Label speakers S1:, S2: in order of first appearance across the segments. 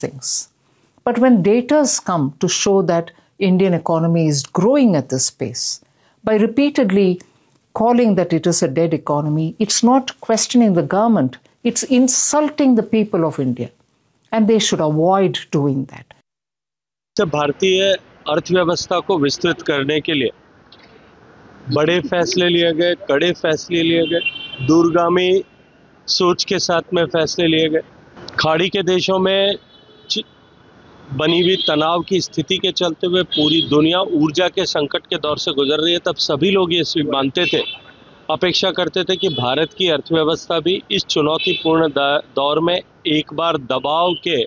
S1: things. But when data come to show that Indian economy is growing at this pace, by repeatedly calling that it is a dead economy, it's not questioning the government, it's insulting the people of India. And they should avoid doing that.
S2: भारतीय अर्थव्यवस्था को विस्तृत करने के लिए बड़े फैसले लिए गए, कड़े फैसले लिए गए, दूरगामी सोच के साथ में फैसले लिए गए। खाड़ी के देशों में बनी हुई तनाव की स्थिति के चलते हुए पूरी दुनिया ऊर्जा के संकट के दौर से गुजर रही है। तब सभी लोग ये मानते थे, अपेक्षा करते थे कि भारत की अर्थव्यवस्था भी इस चुनौतीपूर्ण दौर में एक बार दबाव के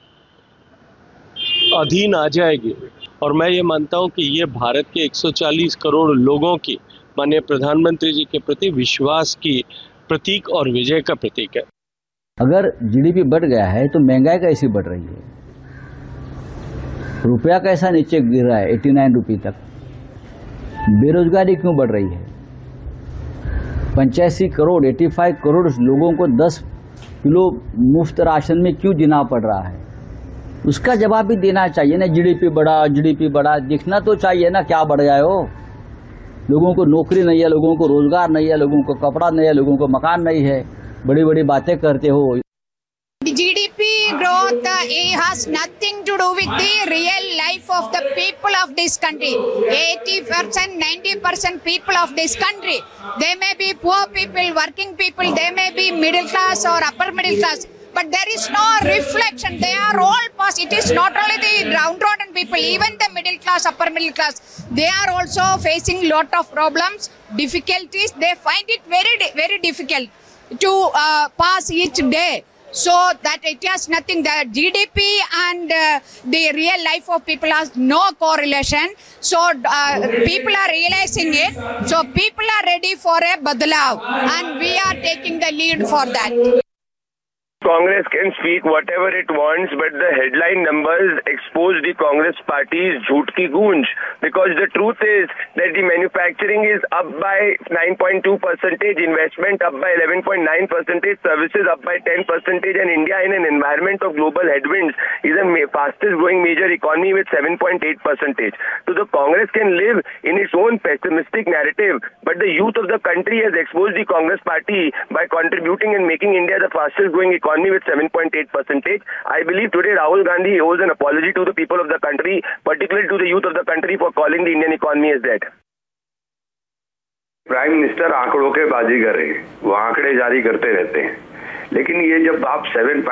S2: अधीन आ जाएगी। और मैं ये मानता हूं कि ये भारत के 140 करोड़ लोगों की माननीय प्रधानमंत्री जी के प्रति विश्वास की प्रतीक और विजय का प्रतीक है।
S3: अगर जीडीपी बढ़ गया है तो महंगाई कैसी बढ़ रही है, रुपया कैसा नीचे गिर रहा है 89 रुपये तक, बेरोजगारी क्यों बढ़ रही है, 85 करोड़ 85 करोड़ लोगों को 10 किलो मुफ्त राशन में क्यों जीना पड़ रहा है, उसका जवाब भी देना चाहिए ना। जीडीपी बढ़ा दिखना तो चाहिए ना, क्या बढ़ जाए हो। लोगों को नौकरी नहीं है, लोगों को रोजगार नहीं है, लोगों को कपड़ा नहीं है, लोगों को मकान नहीं है, बड़ी बड़ी बातें करते हो।
S4: The GDP growth has nothing to do with the real life of the people of this country. 80%, 90% people of this country, they may be poor people, working people, they may be middle class or upper middle class, but there is no reflection. They are all past. It is not only the downtrodden people, even the middle class, upper middle class, they are also facing lot of problems, difficulties. They find it very difficult to pass each day. So that it has nothing, the GDP and the real life of people has no correlation. So people are realizing it. So people are ready for a badlav, and we are taking the lead for that.
S5: Congress can speak whatever it wants, but the headline numbers expose the Congress party's jhoot ki goonj. Because the truth is that the manufacturing is up by 9.2%, investment up by 11.9%, services up by 10%, and India in an environment of global headwinds is the fastest growing major economy with 7.8%. So the Congress can live in its own pessimistic narrative, but the youth of the country has exposed the Congress party by contributing and making India the fastest growing economy with 7.8%. I believe today Rahul Gandhi owes an apology to the people of the country, particularly to the youth of the country, for calling the Indian economy as dead.
S6: Prime minister आंकड़ों के बाजीगर है, वो आंकड़े जारी करते रहते हैं, लेकिन ये जब आप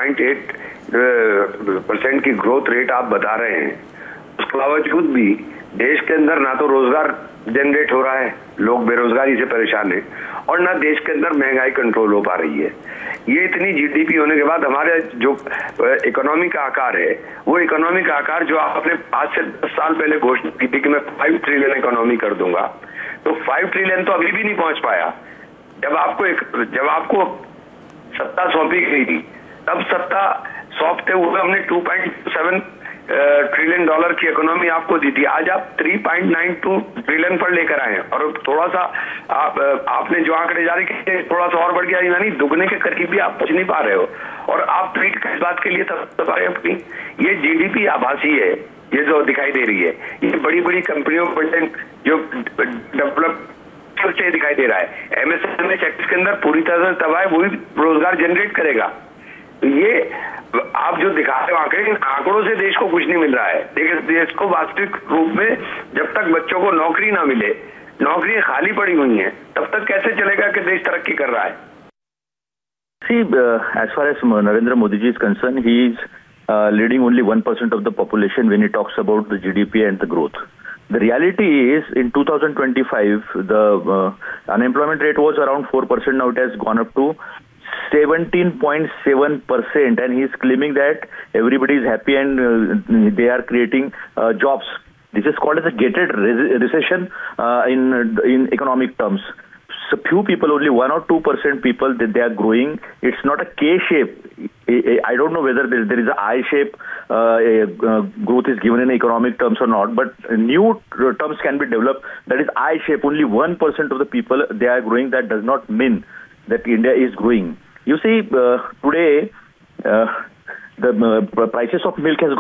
S6: 7.8% की ग्रोथ रेट आप बता रहे हैं, उसके बावजूद भी देश के अंदर ना तो रोजगार जनरेट हो रहा है, लोग बेरोजगारी से परेशान हैं, और ना देश के अंदर महंगाई कंट्रोल हो पा रही है। ये इतनी जीडीपी होने के बाद हमारे जो इकोनॉमी का आकार है, वो इकोनॉमी का आकार जो आपने आज से 10 साल पहले घोषणा की थी कि मैं 5 ट्रिलियन इकोनॉमी कर दूंगा, तो 5 ट्रिलियन तो अभी भी नहीं पहुंच पाया। जब आपको सत्ता सौंपी गई थी, तब सत्ता सौंपते हुए हमने 2.7 ट्रिलियन डॉलर की इकोनॉमी आपको दी थी। आज आप 3.92 ट्रिलियन पर लेकर आए हैं, और थोड़ा सा आपने जो आंकड़े जारी किए थोड़ा सा और बढ़ गया, यानी दुगने के करीब भी आप पहुंच नहीं पा रहे हो। और आप ट्वीट किस बात के लिए अपनी ये जीडीपी आभासी है, ये जो दिखाई दे रही है, ये बड़ी बड़ी कंपनियों जो डेवलप से दिखाई दे रहा है। एमएसएमई सेक्टर के अंदर पूरी तरह से तबाह है, वो भी रोजगार जनरेट करेगा। ये आप जो दिखा रहे हो आंकड़े, इन आंकड़ों से देश को कुछ नहीं मिल रहा है। देखिए, देश को वास्तविक रूप में जब तक बच्चों को नौकरी ना मिले, नौकरियां खाली पड़ी हुई हैं, तब तक कैसे चलेगा कि देश तरक्की कर रहा है।
S7: See, as far as Narendra Modi ji is concerned, he is leading only 1% of the population when he talks about the GDP and the growth. The reality is, in 2025, the unemployment rate was around 4%. Now it has gone up to 17.7%, and he is claiming that everybody is happy and they are creating jobs. This is called as a gated recession in economic terms. So few people, only 1 or 2% people, that they are growing. It's not a K-shape. I don't know whether there is a I-shape growth is given in economic terms or not, but new terms can be developed. That is I-shape. Only 1% of the people, they are growing. That does not mean that India is growing. You see, today, the prices of milk has